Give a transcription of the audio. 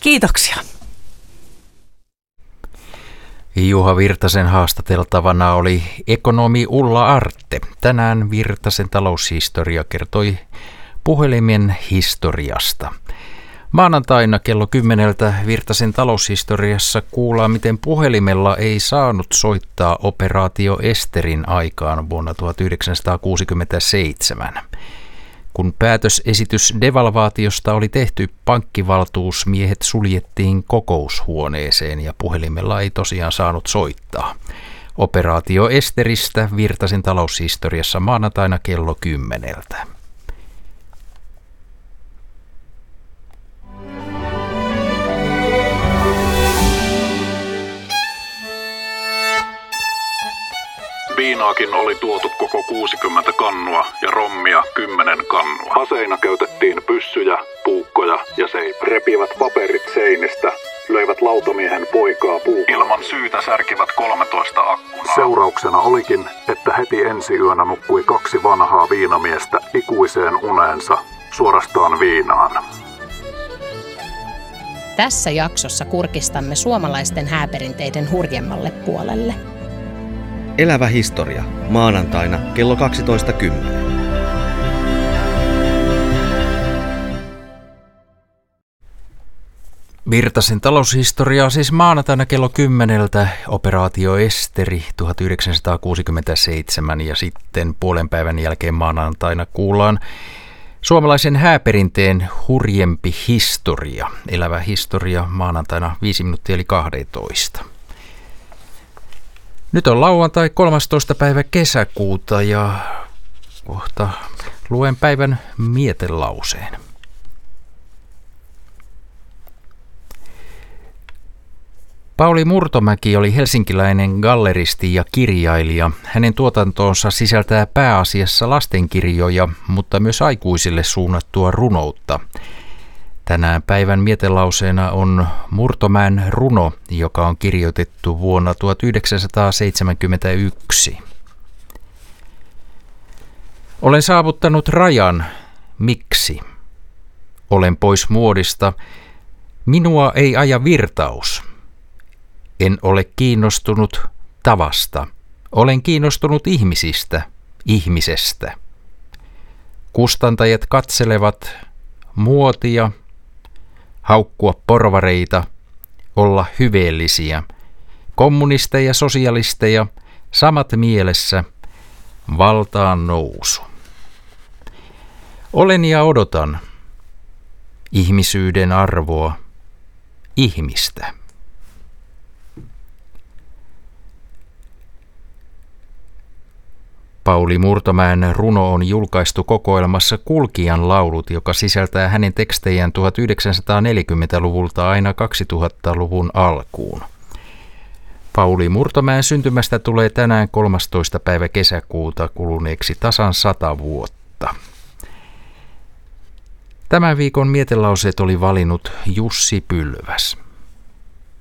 Kiitoksia. Juha Virtasen haastateltavana oli ekonomi Ulla Artte. Tänään Virtasen taloushistoria kertoi puhelimen historiasta. Maanantaina kello 10 Virtasen taloushistoriassa kuullaan, miten puhelimella ei saanut soittaa operaatio Esterin aikaan vuonna 1967. Kun päätösesitys devalvaatiosta oli tehty, pankkivaltuusmiehet suljettiin kokoushuoneeseen ja puhelimella ei tosiaan saanut soittaa. Operaatio Esteristä Virtasen taloushistoriassa maanantaina kello 10. Viinaakin oli tuotu koko 60 kannua ja rommia 10 kannua. Aseina käytettiin pyssyjä, puukkoja ja seipä. Repivät paperit seinistä, löivät lautamiehen poikaa puukolla. Ilman syytä särkivät 13 akkunaa. Seurauksena olikin, että heti ensi yönä nukkui 2 vanhaa viinamiestä ikuiseen uneensa, suorastaan viinaan. Tässä jaksossa kurkistamme suomalaisten hääperinteiden hurjemmalle puolelle. Elävä historia, maanantaina kello 12.10. Virtasen taloushistoriaa siis maanantaina kello 10. Operaatio Esteri 1967 ja sitten puolen päivän jälkeen maanantaina kuullaan suomalaisen hääperinteen hurjempi historia. Elävä historia maanantaina 5 minuuttia eli 12. Nyt on lauantai 13. päivä kesäkuuta ja kohta luen päivän mietelauseen. Pauli Murtomäki oli helsinkiläinen galleristi ja kirjailija. Hänen tuotantonsa sisältää pääasiassa lastenkirjoja, mutta myös aikuisille suunnattua runoutta. Tänään päivän mietelauseena on Murtomäen runo, joka on kirjoitettu vuonna 1971. Olen saavuttanut rajan. Miksi? Olen pois muodista. Minua ei aja virtaus. En ole kiinnostunut tavasta. Olen kiinnostunut ihmisistä, ihmisestä. Kustantajat katselevat muotia, haukkua porvareita, olla hyveellisiä, kommunisteja, sosialisteja, samat mielessä, valtaan nousu. Olen ja odotan ihmisyyden arvoa, ihmistä. Pauli Murtomäen runo on julkaistu kokoelmassa Kulkijan laulut, joka sisältää hänen tekstejään 1940-luvulta aina 2000-luvun alkuun. Pauli Murtomäen syntymästä tulee tänään 13. päivä kesäkuuta kuluneeksi tasan 100 vuotta. Tämän viikon mietelauseet oli valinnut Jussi Pylväs.